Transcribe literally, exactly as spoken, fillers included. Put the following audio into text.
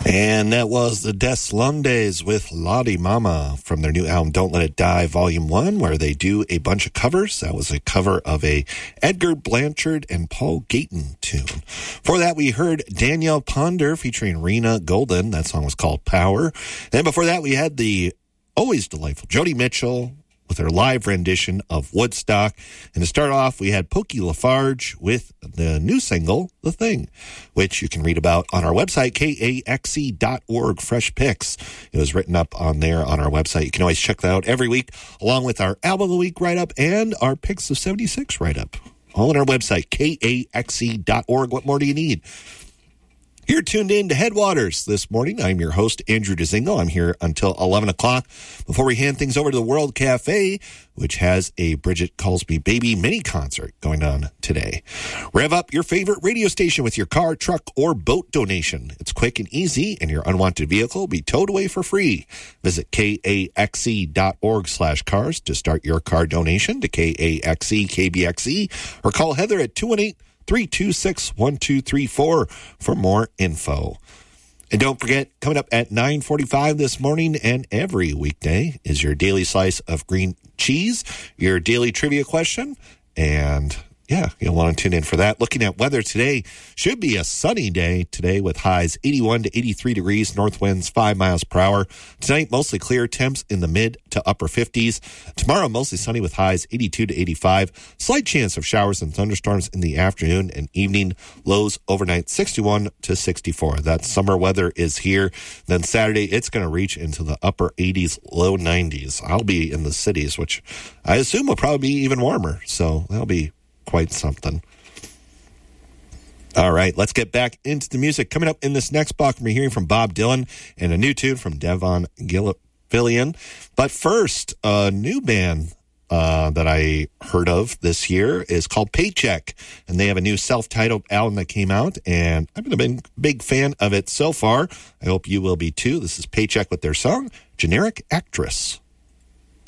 And that was the Des Lundes with Lottie Mama from their new album, Don't Let It Die, Volume one, where they do a bunch of covers. That was a cover of a Edgar Blanchard and Paul Gayton tune. For that, we heard Danielle Ponder featuring Rena Golden. That song was called Power. And before that, we had the always delightful Joni Mitchell with her live rendition of Woodstock. And to start off, we had Pokey Lafarge with the new single, The Thing, which you can read about on our website, K A X E dot org, Fresh Picks. It was written up on there on our website. You can always check that out every week, along with our Album of the Week write-up and our Picks of seventy-six write-up. All on our website, K A X E dot org. What more do you need? You're tuned in to Headwaters this morning. I'm your host, Andrew Dzingel. I'm here until eleven o'clock before we hand things over to the World Cafe, which has a Bridget Calls Me Baby mini concert going on today. Rev up your favorite radio station with your car, truck, or boat donation. It's quick and easy, and your unwanted vehicle will be towed away for free. Visit K A X E dot org slash cars to start your car donation to K A X E K B X E, or call Heather at two one eight, three two six, one two three four for more info. And don't forget, coming up at nine forty-five this morning and every weekday is your daily slice of green cheese, your daily trivia question, and yeah, you'll want to tune in for that. Looking at weather today, should be a sunny day today with highs eighty-one to eighty-three degrees, north winds five miles per hour. Tonight, mostly clear, temps in the mid to upper fifties. Tomorrow, mostly sunny with highs eighty-two to eighty-five. Slight chance of showers and thunderstorms in the afternoon and evening. Lows overnight sixty-one to sixty-four. That summer weather is here. Then Saturday, it's going to reach into the upper eighties, low nineties. I'll be in the cities, which I assume will probably be even warmer. So that'll be quite something. All right, let's get back into the music. Coming up in this next block, we're hearing from Bob Dylan and a new tune from Devon Gilfillian. But first, a new band uh, that I heard of this year is called Paycheck, and they have a new self-titled album that came out, and I've been a big, big fan of it so far. I hope you will be too. This is Paycheck with their song, Generic Actress.